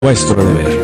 Vuestro deber.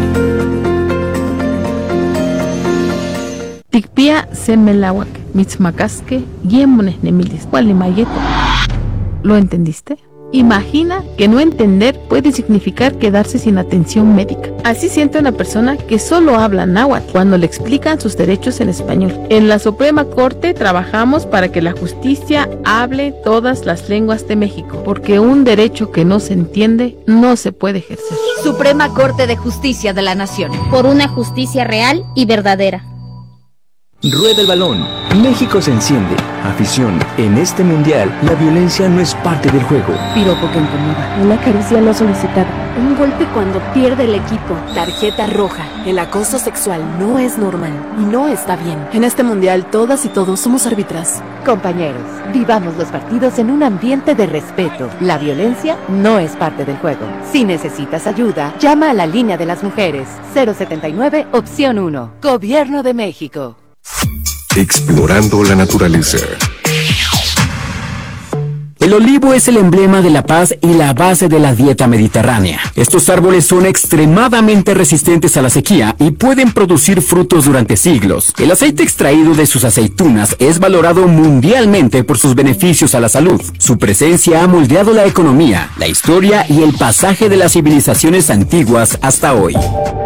Tikpia semelawak, mitzmacasque, yemones nemilis, gualimayeto. ¿Lo entendiste? Imagina que no entender puede significar quedarse sin atención médica. Así siente una persona que solo habla náhuatl cuando le explican sus derechos en español. En la Suprema Corte trabajamos para que la justicia hable todas las lenguas de México, porque un derecho que no se entiende no se puede ejercer. Suprema Corte de Justicia de la Nación. Por una justicia real y verdadera. Rueda el balón. México se enciende. Afición. En este mundial, la violencia no es parte del juego. Piropo que incomoda. Una caricia no solicitada. Un golpe cuando pierde el equipo. Tarjeta roja. El acoso sexual no es normal y no está bien. En este mundial, todas y todos somos árbitras. Compañeros, vivamos los partidos en un ambiente de respeto. La violencia no es parte del juego. Si necesitas ayuda, llama a la línea de las mujeres. 079, opción 1. Gobierno de México. Explorando la naturaleza. El olivo es el emblema de la paz y la base de la dieta mediterránea. Estos árboles son extremadamente resistentes a la sequía y pueden producir frutos durante siglos. El aceite extraído de sus aceitunas es valorado mundialmente por sus beneficios a la salud. Su presencia ha moldeado la economía, la historia y el pasaje de las civilizaciones antiguas hasta hoy.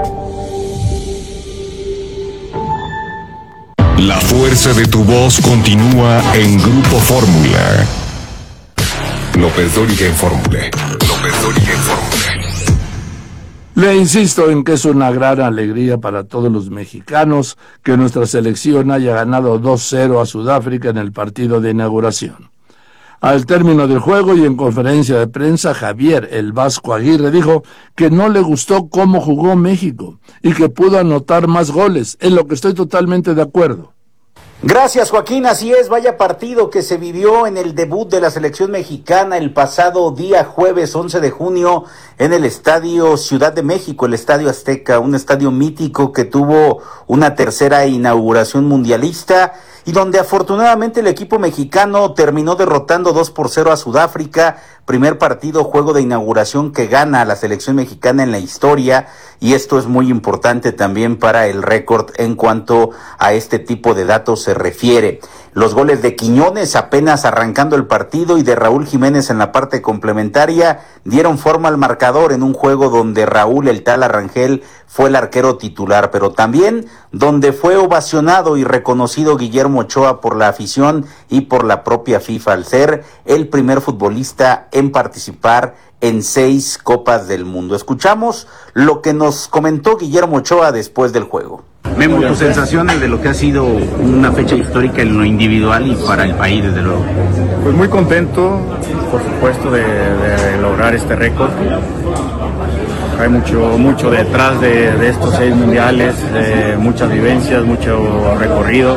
La fuerza de tu voz continúa en Grupo Fórmula. López Dóriga en Fórmula. López Dóriga en Fórmula. Le insisto en que es una gran alegría para todos los mexicanos que nuestra selección haya ganado 2-0 a Sudáfrica en el partido de inauguración. Al término del juego y en conferencia de prensa, Javier el Vasco Aguirre dijo que no le gustó cómo jugó México y que pudo anotar más goles, en lo que estoy totalmente de acuerdo. Gracias, Joaquín, así es, vaya partido que se vivió en el debut de la selección mexicana el pasado día jueves 11 de junio en el Estadio Ciudad de México, el Estadio Azteca, un estadio mítico que tuvo una tercera inauguración mundialista y donde afortunadamente el equipo mexicano terminó derrotando 2-0 a Sudáfrica, primer partido, juego de inauguración que gana a la selección mexicana en la historia, y esto es muy importante también para el récord en cuanto a este tipo de datos se refiere. Los goles de Quiñones apenas arrancando el partido y de Raúl Jiménez en la parte complementaria dieron forma al marcador en un juego donde Raúl el Tala Rangel fue el arquero titular, pero también donde fue ovacionado y reconocido Guillermo Ochoa por la afición y por la propia FIFA al ser el primer futbolista en participar en 6 Copas del Mundo. Escuchamos lo que nos comentó Guillermo Ochoa después del juego. Memo, tus sensaciones de lo que ha sido una fecha histórica en lo individual y para el país, desde luego. Pues muy contento, por supuesto, de lograr este récord. Hay mucho detrás de estos 6 mundiales, muchas vivencias, mucho recorrido,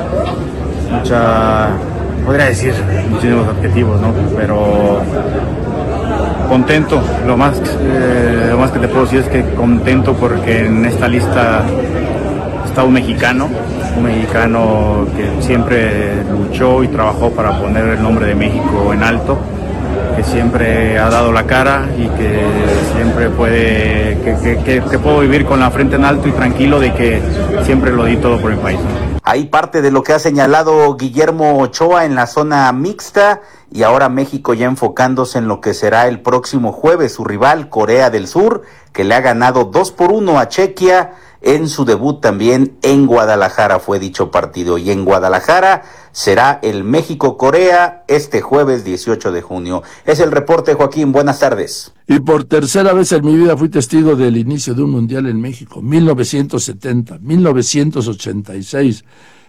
podría decir muchísimos adjetivos, ¿no? Pero contento, lo más que te puedo decir es que contento porque en esta lista está un mexicano que siempre luchó y trabajó para poner el nombre de México en alto, que siempre ha dado la cara y que siempre que puedo vivir con la frente en alto y tranquilo de que siempre lo di todo por mi país. Ahí parte de lo que ha señalado Guillermo Ochoa en la zona mixta, y ahora México ya enfocándose en lo que será el próximo jueves, su rival Corea del Sur, que le ha ganado 2-1 a Chequia en su debut también en Guadalajara fue dicho partido, y en Guadalajara será el México-Corea este jueves 18 de junio. Es el reporte, Joaquín, buenas tardes. Y por tercera vez en mi vida fui testigo del inicio de un mundial en México, 1970, 1986,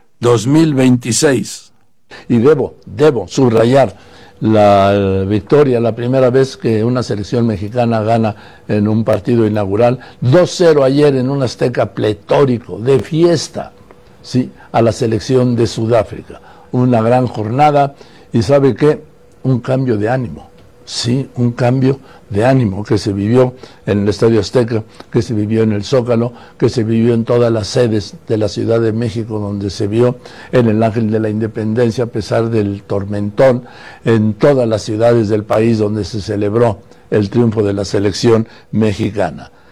2026. Y debo subrayar la victoria, la primera vez que una selección mexicana gana en un partido inaugural, 2-0 ayer en un Azteca pletórico, de fiesta, sí, a la selección de Sudáfrica. Una gran jornada y ¿sabe qué? Un cambio de ánimo. Sí, un cambio de ánimo que se vivió en el Estadio Azteca, que se vivió en el Zócalo, que se vivió en todas las sedes de la Ciudad de México, donde se vio en el Ángel de la Independencia, a pesar del tormentón, en todas las ciudades del país donde se celebró el triunfo de la selección mexicana.